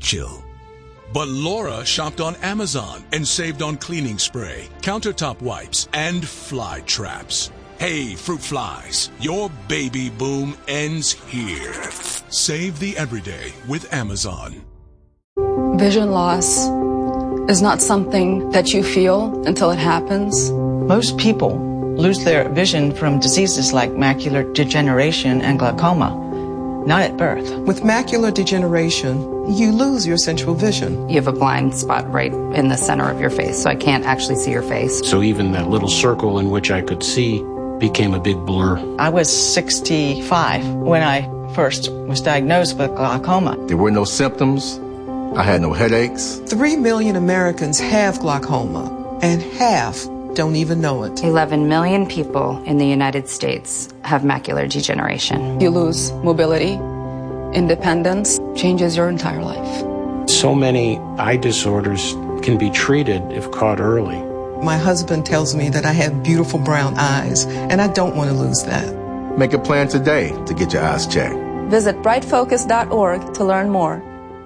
chill. But Laura shopped on Amazon and saved on cleaning spray, countertop wipes, and fly traps. Hey, fruit flies, your baby boom ends here. Save the everyday with Amazon. Vision loss is not something that you feel until it happens. Most people lose their vision from diseases like macular degeneration and glaucoma, not at birth. With macular degeneration, you lose your central vision. You have a blind spot right in the center of your face, so I can't actually see your face. So even that little circle in which I could see became a big blur. I was 65 when I first was diagnosed with glaucoma. There were no symptoms. I had no headaches. 3 million Americans have glaucoma, and half don't even know it. 11 million people in the United States have macular degeneration. You lose mobility, independence, changes your entire life. So many eye disorders can be treated if caught early. My husband tells me that I have beautiful brown eyes, and I don't want to lose that. Make a plan today to get your eyes checked. Visit brightfocus.org to learn more.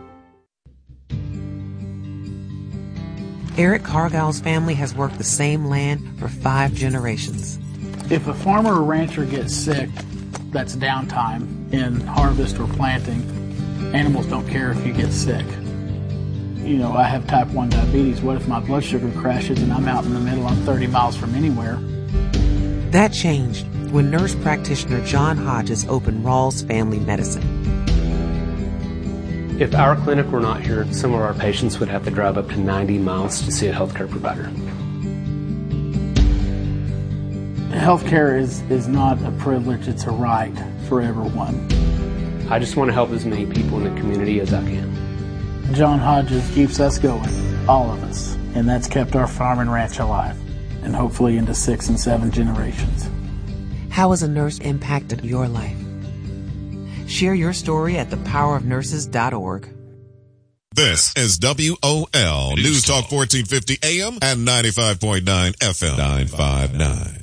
Eric Cargill's family has worked the same land for 5 generations. If a farmer or rancher gets sick, that's downtime in harvest or planting. Animals don't care if you get sick. You know, I have type 1 diabetes. What if my blood sugar crashes and I'm out in the middle, I'm 30 miles from anywhere? That changed when nurse practitioner John Hodges opened Rawls Family Medicine. If our clinic were not here, some of our patients would have to drive up to 90 miles to see a healthcare provider. Healthcare is not a privilege, it's a right for everyone. I just want to help as many people in the community as I can. John Hodges keeps us going, all of us, and that's kept our farm and ranch alive, and hopefully into 6 and 7 generations. How has a nurse impacted your life? Share your story at thepowerofnurses.org. This is WOL News Talk 1450 AM and 95.9 FM 959.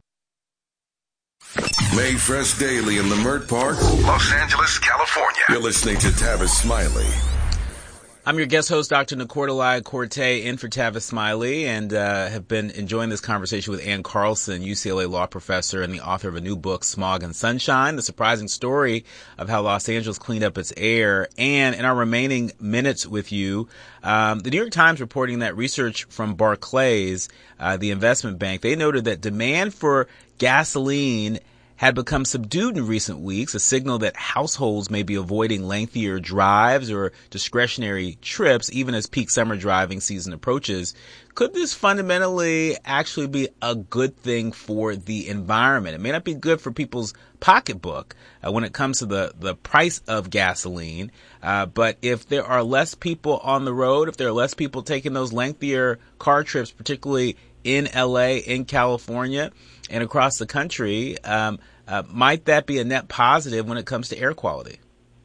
Mayfresh Daily in the Mert Park, Los Angeles, California. You're listening to Tavis Smiley. I'm your guest host, Dr. Nicordelai Corte, in for Tavis Smiley, and have been enjoying this conversation with Ann Carlson, UCLA law professor and the author of a new book, Smog and Sunshine, the surprising story of how Los Angeles cleaned up its air. And in our remaining minutes with you, the New York Times reporting that research from Barclays, the investment bank, they noted that demand for gasoline had become subdued in recent weeks, a signal that households may be avoiding lengthier drives or discretionary trips even as peak summer driving season approaches. Could this fundamentally actually be a good thing for the environment? It may not be good for people's pocketbook when it comes to the price of gasoline, but if there are less people on the road, if there are less people taking those lengthier car trips, particularly in LA, in California, and across the country, might that be a net positive when it comes to air quality?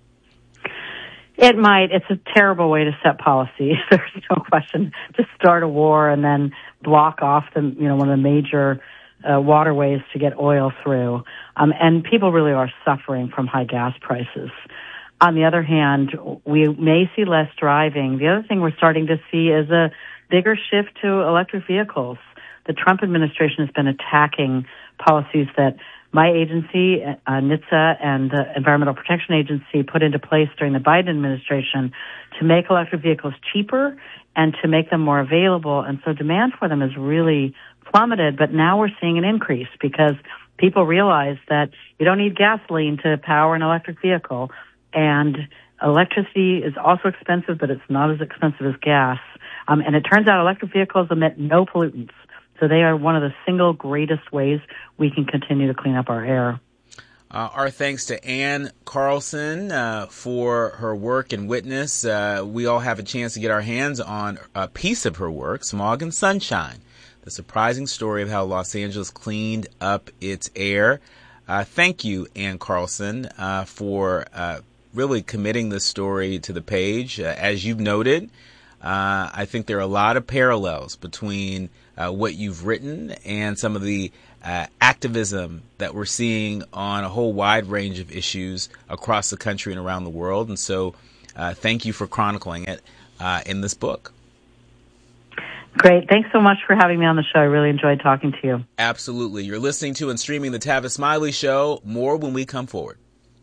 It might. It's a terrible way to set policy. There's no question. To start a war and then block off one of the major waterways to get oil through. And people really are suffering from high gas prices. On the other hand, we may see less driving. The other thing we're starting to see is a bigger shift to electric vehicles. The Trump administration has been attacking policies that my agency, NHTSA, and the Environmental Protection Agency put into place during the Biden administration to make electric vehicles cheaper and to make them more available. And so demand for them has really plummeted, but now we're seeing an increase because people realize that you don't need gasoline to power an electric vehicle. And electricity is also expensive, but it's not as expensive as gas. And it turns out electric vehicles emit no pollutants. So they are one of the single greatest ways we can continue to clean up our air. Our thanks to Ann Carlson for her work and witness. We all have a chance to get our hands on a piece of her work, Smog and Sunshine, the surprising story of how Los Angeles cleaned up its air. Thank you, Ann Carlson, for really committing this story to the page. As you've noted, I think there are a lot of parallels between what you've written and some of the activism that we're seeing on a whole wide range of issues across the country and around the world. And so thank you for chronicling it in this book. Great. Thanks so much for having me on the show. I really enjoyed talking to you. Absolutely. You're listening to and streaming The Tavis Smiley Show. More when we come forward.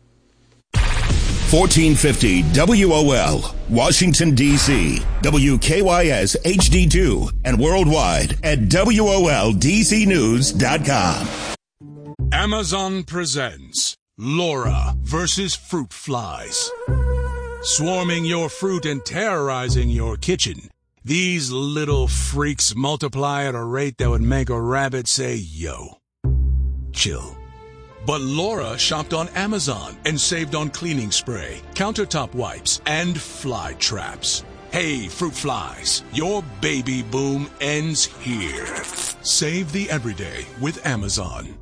1450 WOL, Washington, D.C., WKYS HD2, and worldwide at WOLDCnews.com. Amazon presents Laura versus fruit flies. Swarming your fruit and terrorizing your kitchen, these little freaks multiply at a rate that would make a rabbit say, yo. Chill. But Laura shopped on Amazon and saved on cleaning spray, countertop wipes, and fly traps. Hey, fruit flies, your baby boom ends here. Save the everyday with Amazon.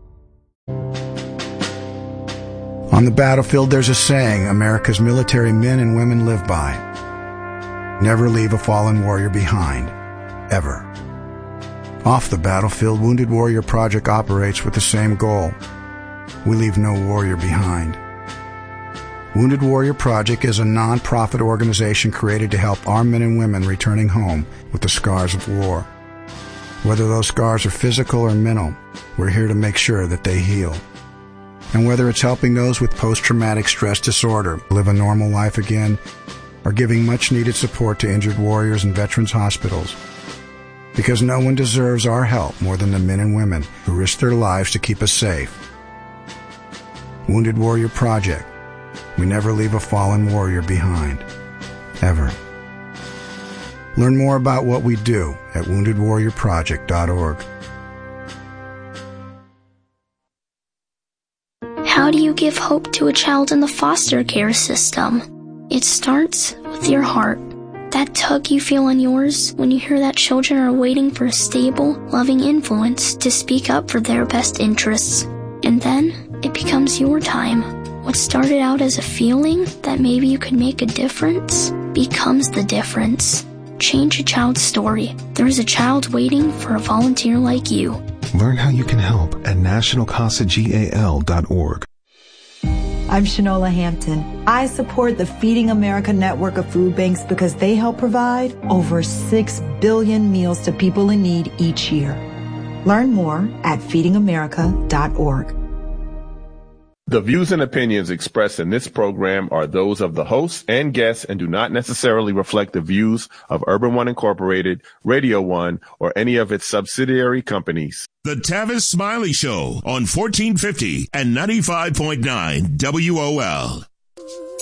On the battlefield, there's a saying America's military men and women live by. Never leave a fallen warrior behind. Ever. Off the battlefield, Wounded Warrior Project operates with the same goal. We leave no warrior behind. Wounded Warrior Project is a non-profit organization created to help our men and women returning home with the scars of war. Whether those scars are physical or mental, we're here to make sure that they heal. And whether it's helping those with post-traumatic stress disorder live a normal life again, or giving much-needed support to injured warriors in veterans' hospitals. Because no one deserves our help more than the men and women who risk their lives to keep us safe. Wounded Warrior Project. We never leave a fallen warrior behind. Ever. Learn more about what we do at woundedwarriorproject.org. How do you give hope to a child in the foster care system? It starts with your heart. That tug you feel in yours when you hear that children are waiting for a stable, loving influence to speak up for their best interests. And then it becomes your time. What started out as a feeling that maybe you could make a difference becomes the difference. Change a child's story. There is a child waiting for a volunteer like you. Learn how you can help at nationalcasagal.org. I'm Shanola Hampton. I support the Feeding America network of food banks because they help provide over 6 billion meals to people in need each year. Learn more at feedingamerica.org. The views and opinions expressed in this program are those of the hosts and guests and do not necessarily reflect the views of Urban One Incorporated, Radio One, or any of its subsidiary companies. The Tavis Smiley Show on 1450 and 95.9 WOL.